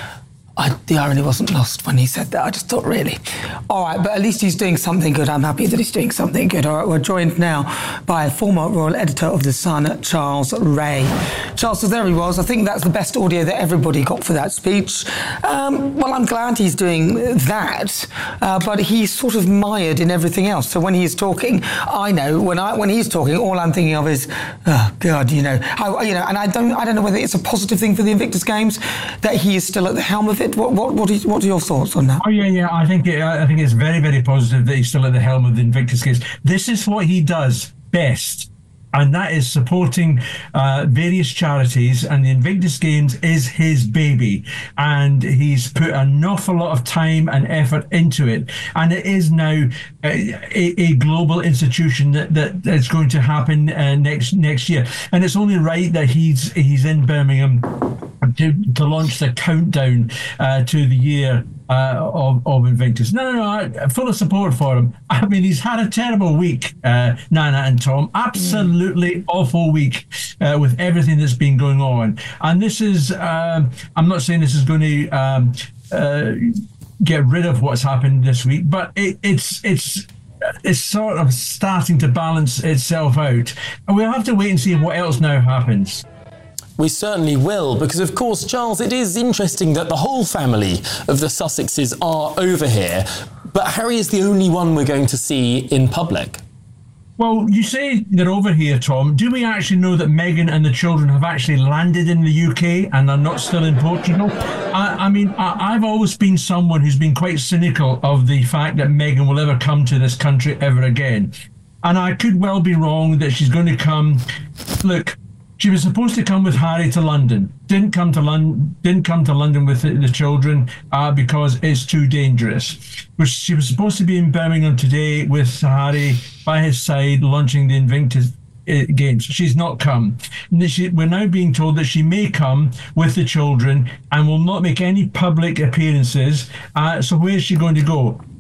I, the irony wasn't lost when he said that. I just thought, really? All right, but at least he's doing something good. I'm happy that he's doing something good. All right, we're joined now by former royal editor of The Sun, Charles Ray. Charles, so there he was. I think that's the best audio that everybody got for that speech. Um, well, I'm glad he's doing that, uh, but he's sort of mired in everything else. So when he's talking, I know, when I when he's talking, all I'm thinking of is, oh, God, you know, how, you know, and I don't, I don't know whether it's a positive thing for the Invictus Games that he is still at the helm of it. What what what, is, what are your thoughts on that? Oh yeah, yeah. I think it, I think it's very very positive that he's still at the helm of the Invictus Games. This is what he does best, and that is supporting uh, various charities, and the Invictus Games is his baby, and he's put an awful lot of time and effort into it, and it is now a, a, a global institution that, that that's going to happen uh, next next year, and it's only right that he's he's in Birmingham to, to launch the countdown uh, to the year Uh, of, of Invictus. No, no, no, I, full of support for him. I mean, he's had a terrible week, uh, Nana and Tom. Absolutely mm. awful week uh, with everything that's been going on. And this is, um, I'm not saying this is going to um, uh, get rid of what's happened this week, but it, it's it's it's sort of starting to balance itself out. And we'll have to wait and see what else now happens. We certainly will, because of course, Charles, it is interesting that the whole family of the Sussexes are over here, but Harry is the only one we're going to see in public. Well, you say they're over here, Tom. Do we actually know that Meghan and the children have actually landed in the U K and are not still in Portugal? I, I mean, I, I've always been someone who's been quite cynical of the fact that Meghan will ever come to this country ever again. And I could well be wrong that she's going to come. Look, she was supposed to come with Harry to London. Didn't come to London. Didn't come to London with the, the children uh, because it's too dangerous. She was supposed to be in Birmingham today with Harry by his side, launching the Invictus Games. She's not come. She, we're now being told that she may come with the children and will not make any public appearances. Uh, so where is she going to go?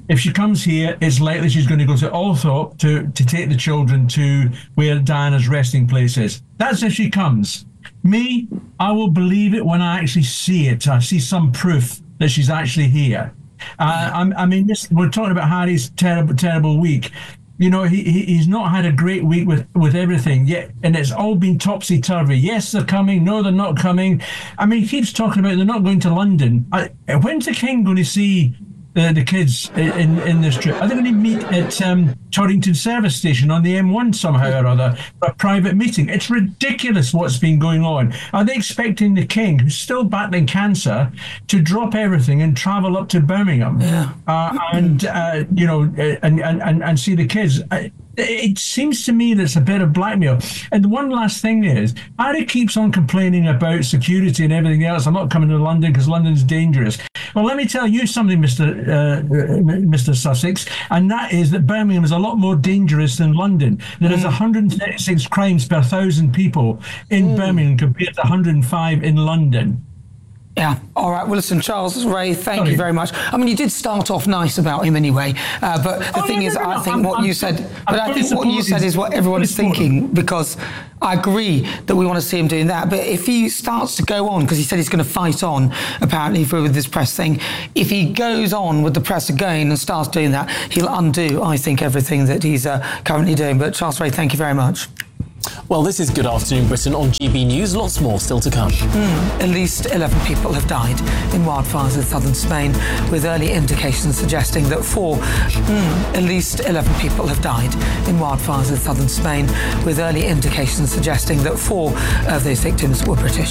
if she comes here, it's likely she's going to go to Althorpe to, to take the children to where Diana's resting place is. That's if she comes. Me, I will believe it when I actually see it. I see some proof that she's actually here. Uh, I, I mean, this, we're talking about Harry's terrible, terrible week. You know, he, he he's not had a great week with, with everything yet, and it's all been topsy-turvy. Yes, they're coming. No, they're not coming. I mean, he keeps talking about they're not going to London. I, when's the King going to see the, the kids in, in this trip? Are they going to meet at um, Torrington Service Station on the M one somehow or other for a private meeting? It's ridiculous what's been going on. Are they expecting the King, who's still battling cancer, to drop everything and travel up to Birmingham yeah. uh, and, uh, you know, and, and, and see the kids? It seems to me that's a bit of blackmail. And one last thing is, Harry keeps on complaining about security and everything else. I'm not coming to London because London's dangerous. Well, let me tell you something, Mister Uh, Mister Sussex, and that is that Birmingham is a lot more dangerous than London. There is mm. one hundred thirty-six crimes per thousand people in mm. Birmingham compared to one hundred five in London. Yeah. All right. Well, listen, Charles Ray, thank Sorry. you very much. I mean, you did start off nice about him anyway, uh, but the oh, thing no, is, no, no, I no. think I'm, what I'm, you said, I'm but I think what you said is what everyone is thinking, because I agree that we want to see him doing that. But if he starts to go on, because he said he's going to fight on, apparently, for with this press thing, if he goes on with the press again and starts doing that, he'll undo, I think, everything that he's uh, currently doing. But Charles Ray, thank you very much. Well, this is Good Afternoon Britain on G B News. Lots more still to come. Mm. At least eleven people have died in wildfires in southern Spain, with early indications suggesting that four... Mm. At least eleven people have died in wildfires in southern Spain, with early indications suggesting that four of those victims were British.